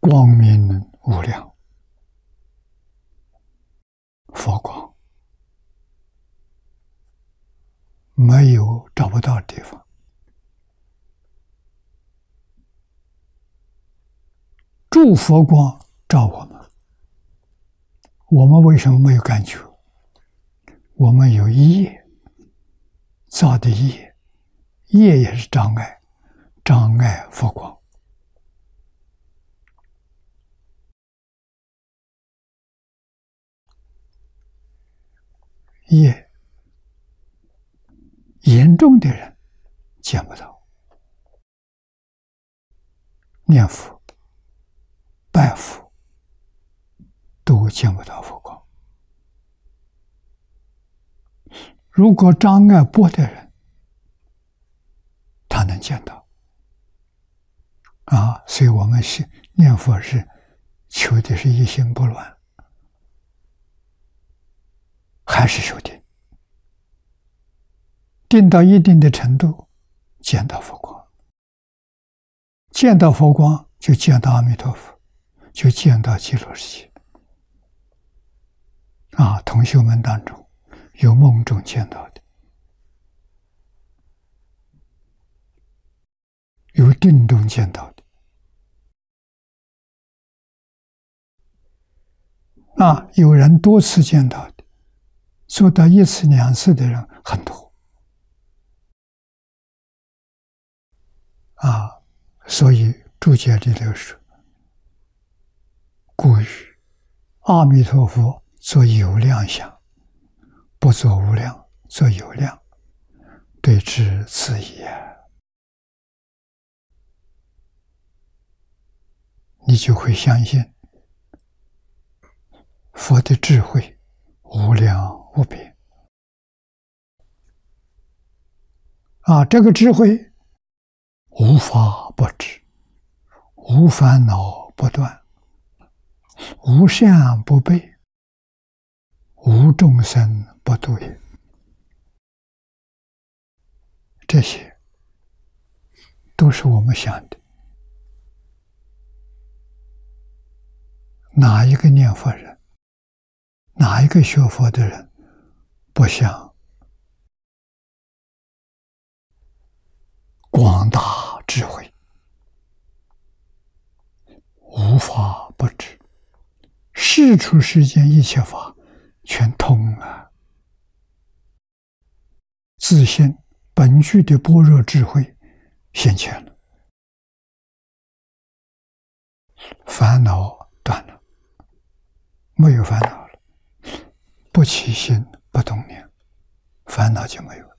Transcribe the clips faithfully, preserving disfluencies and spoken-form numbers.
光明无量，佛光没有找不到的地方。诸佛光照我们，我们为什么没有感觉？我们有业造的业，业也是障碍，障碍佛光。业严重的人见不到，念佛、拜佛都见不到佛光。如果障碍薄的人，他能见到啊，所以我们是念佛是求的是一心不乱，还是修定，定到一定的程度，见到佛光，见到佛光就见到阿弥陀佛，就见到极乐世界。啊，同学们当中有梦中见到的，有定中见到的。啊，有人多次见到的，做到一次两次的人很多。啊，所以注解里头说，故于阿弥陀佛作有量相，不作无量，作有量，对治此意啊。你就会相信佛的智慧无量无边啊，这个智慧无法不知，无烦恼不断，无善不备，无众生不度也。这些都是我们想的。哪一个念佛人，哪一个学佛的人，不想广大智慧，无法不知，世出世间一切法全通了，自性本具的般若智慧现前了，烦恼断了，没有烦恼了，不起心不动念，烦恼就没有了。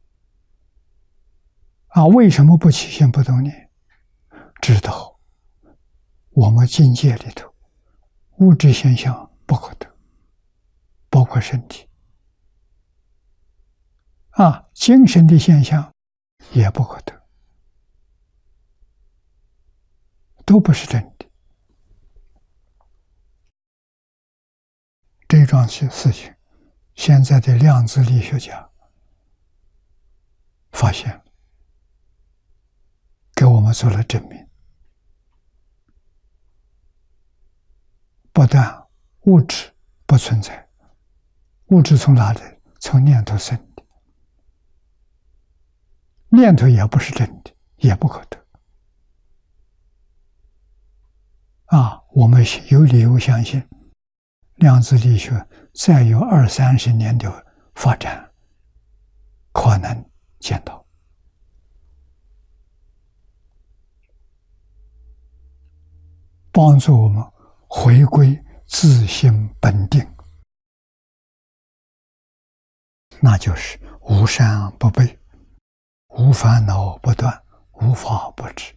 啊，为什么不起心不动念？知道我们境界里头物质现象不可得，包括身体啊，精神的现象也不可得，都不是真的。这桩事情，现在的量子力学家发现，给我们做了证明。不但物质不存在，物质从哪里？从念头生的，念头也不是真的，也不可得。啊，我们有理由相信，量子力学再有二三十年的发展，可能见到。帮助我们回归自性本定，那就是无善不备，无烦恼不断，无法不知。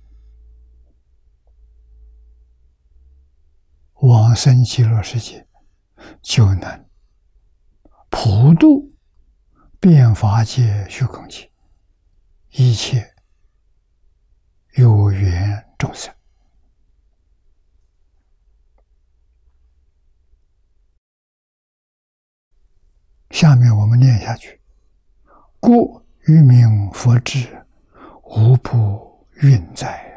往生极乐世界，就能普度遍法界虚空界一切有缘众生。下面我们念下去，故于名佛智，无不运在。